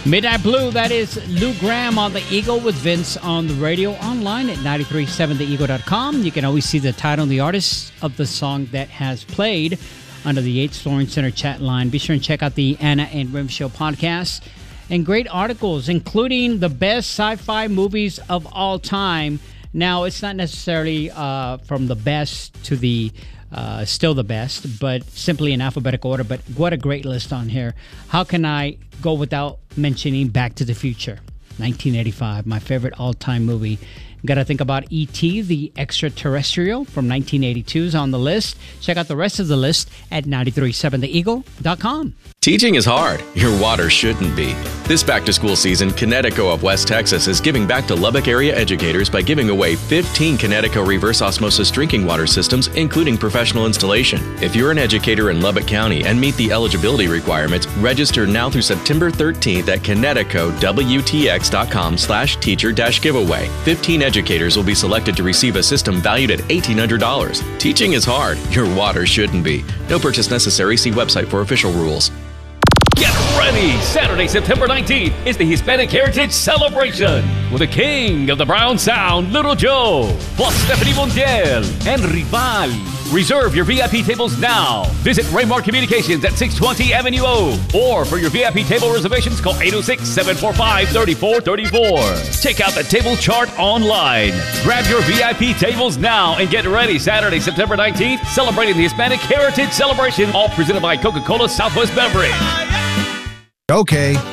Midnight Blue, that is Lou Gramm on The Eagle with Vince on the radio, online at 937theeagle.com. You can always see the title and the artist of the song that has played under the Yates Flooring Center chat line. Be sure and check out the Anna and Rim Show podcast and great articles, including the best sci-fi movies of all time. Now, it's not necessarily from the best to the still the best, but simply in alphabetical order. But what a great list on here. How can I go without mentioning Back to the Future, 1985, my favorite all-time movie. Got to think about E.T., the Extraterrestrial from 1982 is on the list. Check out the rest of the list at 937theeagle.com. Teaching is hard. Your water shouldn't be. This back-to-school season, Kinetico of West Texas is giving back to Lubbock area educators by giving away 15 Kinetico reverse osmosis drinking water systems, including professional installation. If you're an educator in Lubbock County and meet the eligibility requirements, register now through September 13th at KineticoWTX.com/teacher-giveaway. 15 educators will be selected to receive a system valued at $1,800. Teaching is hard. Your water shouldn't be. No purchase necessary. See website for official rules. Get ready! Saturday, September 19th is the Hispanic Heritage Celebration with the king of the Brown Sound, Little Joe, plus Stephanie Montiel and Rival. Reserve your VIP tables now. Visit Raymar Communications at 620 Avenue O. Or for your VIP table reservations, call 806-745-3434. Check out the table chart online. Grab your VIP tables now and get ready Saturday, September 19th, celebrating the Hispanic Heritage Celebration, all presented by Coca-Cola Southwest Beverage. Okay.